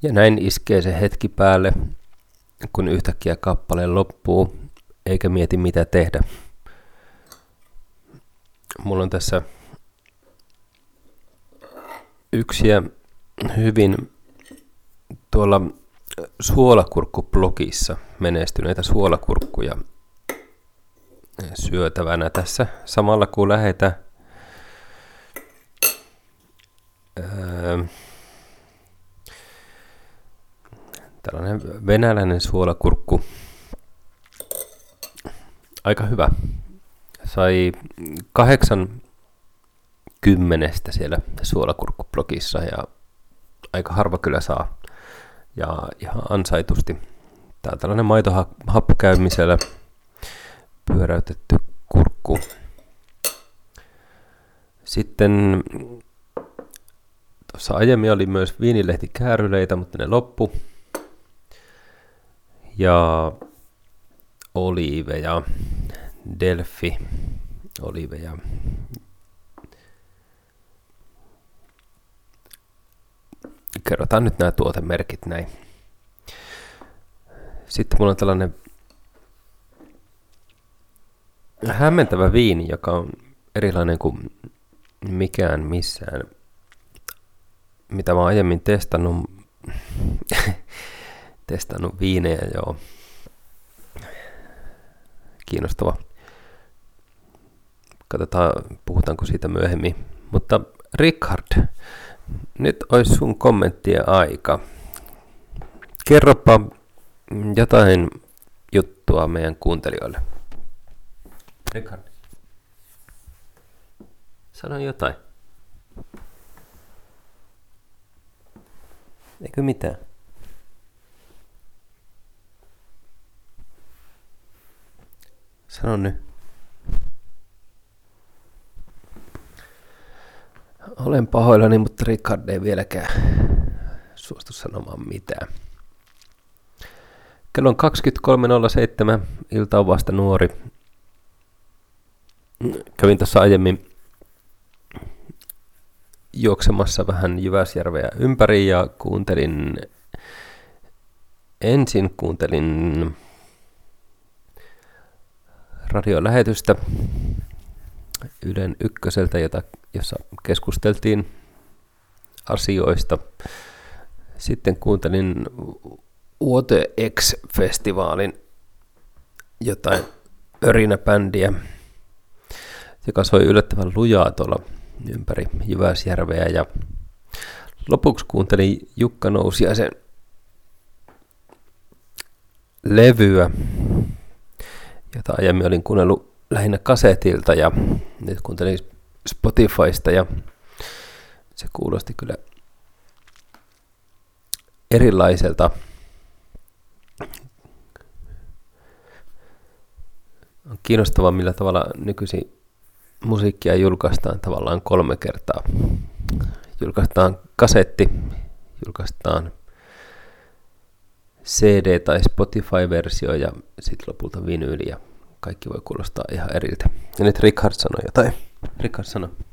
Ja näin iskee se hetki päälle, kun yhtäkkiä kappale loppuu, eikä mieti mitä tehdä. Mulla on tässä yksiä hyvin tuolla suolakurkkublogissa menestyneitä suolakurkkuja syötävänä tässä samalla kun lähdetään tällainen venäläinen suolakurkku, aika hyvä. Sai 8/10 siellä suolakurkkublogissa ja aika harva kyllä saa. Ja ihan ansaitusti. Tää on tällainen maitohappokäymisellä pyöräytetty kurkku. Sitten tuossa aiemmin oli myös viinilehtikääryleitä, mutta ne loppu. Ja oliiveja, Delfi oliiveja. Kerrotaan nyt nämä tuotemerkit näin. Sitten mulla on tällainen hämmentävä viini, joka on erilainen kuin mikään missään, mitä mä oon aiemmin testannut viinejä, joo. Kiinnostava. Katsotaan, puhutaanko siitä myöhemmin. Mutta Richard, nyt olisi sun kommenttien aika. Kerropa jotain juttua meidän kuuntelijoille. Richard, sano jotain. Eikö mitään? Sano nyt. Olen pahoillani, mutta Richard ei vieläkään suostu sanomaan mitään. Kello on 23.07, ilta on vasta nuori. Kävin tuossa aiemmin juoksemassa vähän Jyväsjärveä ympäri ja kuuntelin radiolähetystä Ylen Ykköseltä, jossa keskusteltiin asioista. Sitten kuuntelin Water X-festivaalin jotain örinäbändiä, joka soi yllättävän lujaa tuolla ympäri Jyväsjärveä. Ja lopuksi kuuntelin Jukka Nousiaisen levyä, jota aiemmin olin kuunnellut lähinnä kasetilta ja nyt kuuntelin Spotifysta ja se kuulosti kyllä erilaiselta. On kiinnostavaa, millä tavalla nykyisin musiikkia julkaistaan tavallaan 3 kertaa. Julkaistaan kasetti, julkaistaan CD- tai Spotify-versio ja sitten lopulta vinyyli ja kaikki voi kuulostaa ihan eriltä. Ja nyt Richard sanoi jotain. Richard sanoi.